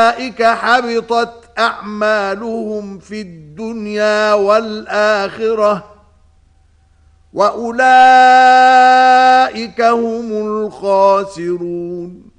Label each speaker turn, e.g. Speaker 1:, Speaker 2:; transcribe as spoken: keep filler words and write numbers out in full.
Speaker 1: أولئك حبطت أعمالهم في الدنيا والآخرة وأولئك هم الخاسرون